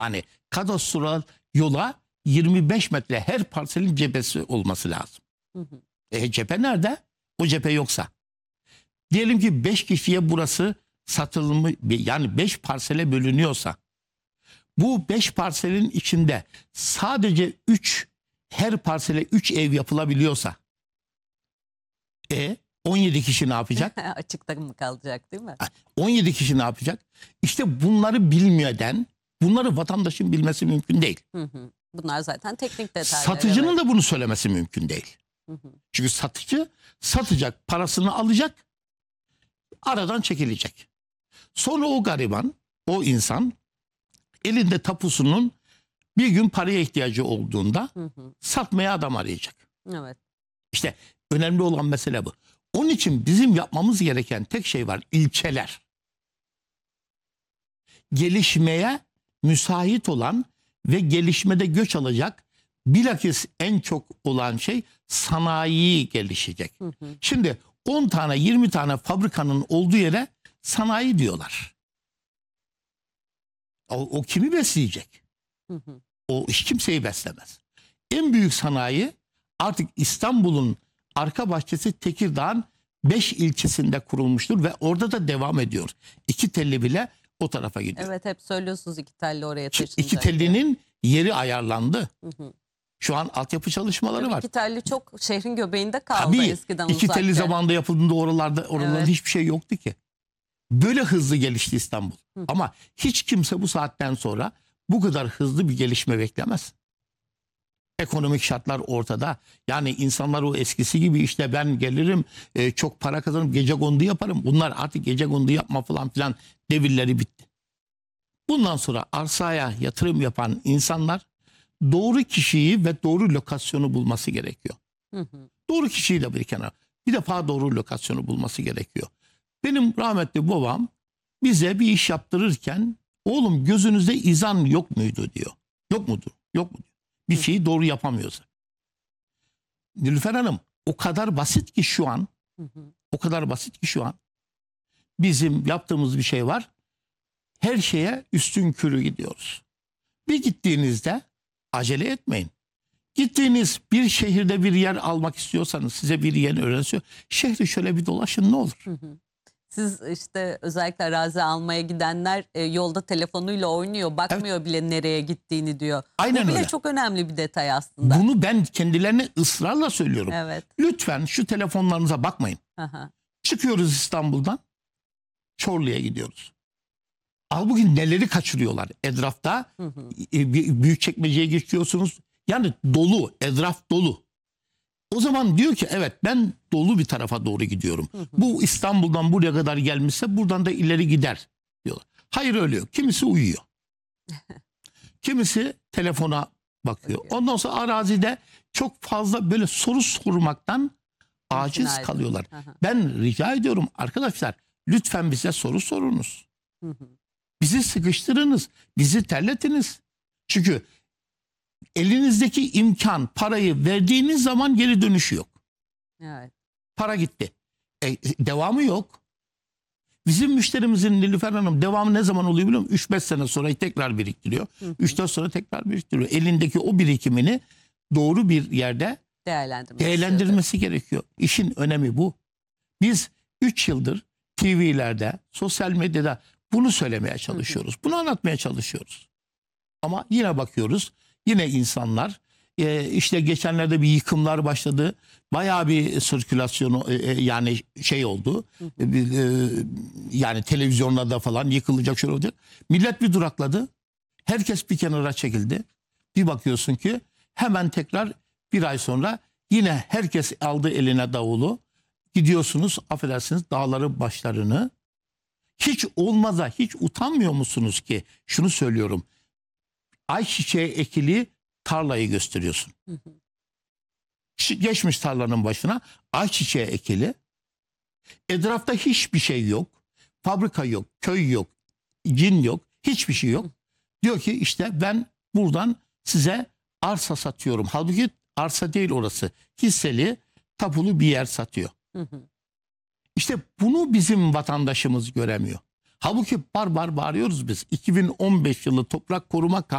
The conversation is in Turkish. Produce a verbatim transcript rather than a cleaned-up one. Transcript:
Hani kadastral yola yirmi beş metre her parselin cephesi olması lazım. Hı hı. E, cephe nerede? O cephe yoksa. Diyelim ki beş kişiye burası satılmış, yani beş parsele bölünüyorsa, bu beş parselin içinde sadece üç, her parsele üç ev yapılabiliyorsa, e on yedi kişi ne yapacak? Açıkta mı kalacak, değil mi? on yedi kişi ne yapacak? İşte bunları bilmeden, bunları vatandaşın bilmesi mümkün değil. Hı hı. Bunlar zaten teknik detaylar. Satıcının evet. da bunu söylemesi mümkün değil. Hı hı. Çünkü satıcı satacak, parasını alacak, aradan çekilecek. Sonra o gariban, o insan elinde tapusunun bir gün paraya ihtiyacı olduğunda hı hı. satmaya adam arayacak. Evet. İşte önemli olan mesele bu. Onun için bizim yapmamız gereken tek şey var: ilçeler. Gelişmeye müsait olan ve gelişmede göç alacak, bilakis en çok olan şey sanayi gelişecek. Hı hı. Şimdi on tane yirmi tane fabrikanın olduğu yere sanayi diyorlar. O, o kimi besleyecek? Hı hı. O hiç kimseyi beslemez. En büyük sanayi artık İstanbul'un arka bahçesi Tekirdağ'ın beş ilçesinde kurulmuştur ve orada da devam ediyor. İki telli bile o tarafa gidiyor. Evet, hep söylüyorsunuz iki telli oraya taşınacak. İki tellinin yeri ayarlandı. Hı hı. Şu an altyapı çalışmaları Tabii var. İki telli çok şehrin göbeğinde kaldı. Tabii, eskiden iki uzakta. telli zamanında yapıldığında oralarda oralarda evet. hiçbir şey yoktu ki. Böyle hızlı gelişti İstanbul. Hı. Ama hiç kimse bu saatten sonra bu kadar hızlı bir gelişme beklemez. Ekonomik şartlar ortada. Yani insanlar o eskisi gibi işte ben gelirim e, çok para kazanırım, gecekondu yaparım. Bunlar artık gecekondu yapma falan filan devirleri bitti. Bundan sonra arsaya yatırım yapan insanlar doğru kişiyi ve doğru lokasyonu bulması gerekiyor. Hı hı. Doğru kişiyi de bir kenara. Bir defa doğru lokasyonu bulması gerekiyor. Benim rahmetli babam bize bir iş yaptırırken, oğlum gözünüzde izan yok muydu diyor. Yok mudur? Yok mu? Bir şeyi doğru yapamıyorsa. Nilüfer Hanım, o kadar basit ki şu an, hı hı. o kadar basit ki şu an bizim yaptığımız bir şey var. Her şeye üstünkörü gidiyoruz. Bir gittiğinizde acele etmeyin. Gittiğiniz bir şehirde bir yer almak istiyorsanız, size bir yer öğretiyor. Şehri şöyle bir dolaşın, ne olur. Hı hı. Siz işte özellikle arazi almaya gidenler e, yolda telefonuyla oynuyor, bakmıyor evet. bile nereye gittiğini diyor. Aynen Bu bile öyle. çok önemli bir detay aslında. Bunu ben kendilerine ısrarla söylüyorum. Evet. Lütfen şu telefonlarınıza bakmayın. Aha. Çıkıyoruz İstanbul'dan, Çorlu'ya gidiyoruz. Halbuki neleri kaçırıyorlar etrafta. Hı hı. Büyükçekmece'ye geçiyorsunuz. Yani dolu, etraf dolu. O zaman diyor ki evet, ben dolu bir tarafa doğru gidiyorum. Hı hı. Bu İstanbul'dan buraya kadar gelmişse buradan da ileri gider diyorlar. Hayır, öyle yok. Kimisi uyuyor. Kimisi telefona bakıyor. Ondan sonra arazide çok fazla böyle soru sormaktan aciz kalıyorlar. Hı hı. Ben rica ediyorum arkadaşlar, lütfen bize soru sorunuz. Hı hı. Bizi sıkıştırınız. Bizi terletiniz. Çünkü elinizdeki imkan, parayı verdiğiniz zaman geri dönüşü yok. Evet. Para gitti. E, devamı yok. Bizim müşterimizin Nilüfer Hanım devamı ne zaman oluyor biliyor musun? üç beş sene sonra tekrar biriktiriyor. üç dört sonra tekrar biriktiriyor. Elindeki o birikimini doğru bir yerde değerlendirmesi, değerlendirmesi gerekiyor. İşin önemi bu. Biz üç yıldır T V'lerde, sosyal medyada bunu söylemeye çalışıyoruz. Hı hı. Bunu anlatmaya çalışıyoruz. Ama yine bakıyoruz. Yine insanlar e, işte geçenlerde bir yıkımlar başladı. Bayağı bir sirkülasyonu e, e, yani şey oldu. Hı hı. E, yani televizyonlarda falan yıkılacak, şöyle olacak. Millet bir durakladı. Herkes bir kenara çekildi. Bir bakıyorsun ki hemen tekrar bir ay sonra yine herkes aldı eline davulu. Gidiyorsunuz, affedersiniz, dağların başlarını. Hiç olmaza hiç utanmıyor musunuz ki? Şunu söylüyorum. Ayçiçeği ekili tarlayı gösteriyorsun. Hı hı. Geçmiş tarlanın başına ayçiçeği ekili. Etrafta hiçbir şey yok. Fabrika yok, köy yok, cin yok, hiçbir şey yok. Hı. Diyor ki işte ben buradan size arsa satıyorum. Halbuki arsa değil orası. Hisseli, tapulu bir yer satıyor. Hı hı. İşte bunu bizim vatandaşımız göremiyor. Halbuki bar bar bağırıyoruz biz. iki bin on beş yılı Toprak Koruma Kanunu